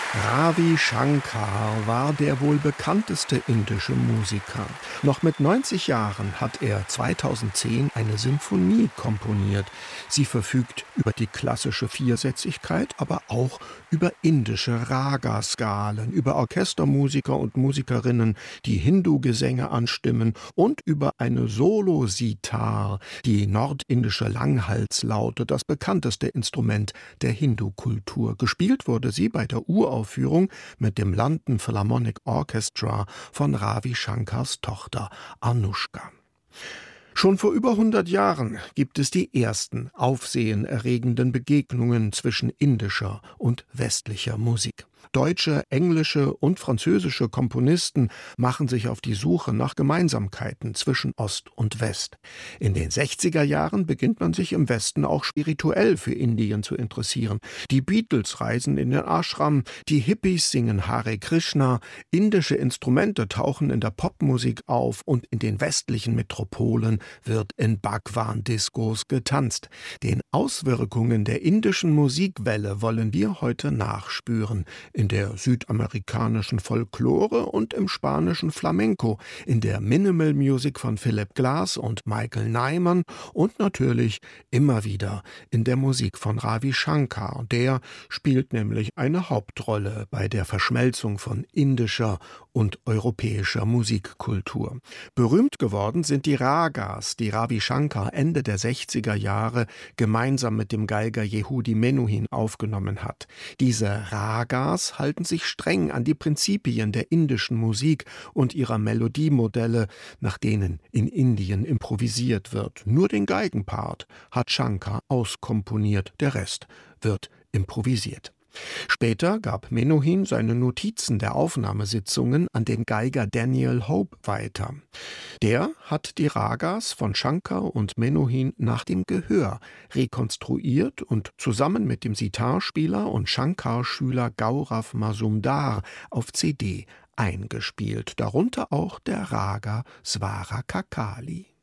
Ravi Shankar war der wohl bekannteste indische Musiker. Noch mit 90 Jahren hat er 2010 eine Sinfonie komponiert. Sie verfügt über die klassische Viersätzigkeit, aber auch über indische Raga-Skalen, über Orchestermusiker und Musikerinnen, die Hindu-Gesänge anstimmen und über eine Solo-Sitar, die nordindische Langhalslaute, das bekannteste Instrument der Hindu-Kultur. Gespielt wurde sie bei der Uraufführung mit dem London Philharmonic Orchestra von Ravi Shankars Tochter Anushka. Schon vor über 100 Jahren gibt es die ersten aufsehenerregenden Begegnungen zwischen indischer und westlicher Musik. Deutsche, englische und französische Komponisten machen sich auf die Suche nach Gemeinsamkeiten zwischen Ost und West. In den 60er Jahren beginnt man sich im Westen auch spirituell für Indien zu interessieren. Die Beatles reisen in den Ashram, die Hippies singen Hare Krishna, indische Instrumente tauchen in der Popmusik auf und in den westlichen Metropolen wird in Bhagwan-Diskos getanzt. Den Auswirkungen der indischen Musikwelle wollen wir heute nachspüren. In der südamerikanischen Folklore und im spanischen Flamenco, in der Minimal Music von Philip Glass und Michael Nyman und natürlich immer wieder in der Musik von Ravi Shankar. Der spielt nämlich eine Hauptrolle bei der Verschmelzung von indischer und europäischer Musikkultur. Berühmt geworden sind die Ragas, die Ravi Shankar Ende der 60er Jahre gemeinsam mit dem Geiger Yehudi Menuhin aufgenommen hat. Diese Ragas halten sich streng an die Prinzipien der indischen Musik und ihrer Melodiemodelle, nach denen in Indien improvisiert wird. Nur den Geigenpart hat Shankar auskomponiert, der Rest wird improvisiert. Später gab Menuhin seine Notizen der Aufnahmesitzungen an den Geiger Daniel Hope weiter. Der hat die Ragas von Shankar und Menuhin nach dem Gehör rekonstruiert und zusammen mit dem Sitarspieler und Shankar-Schüler Gaurav Mazumdar auf CD eingespielt, darunter auch der Raga Swara Kakali.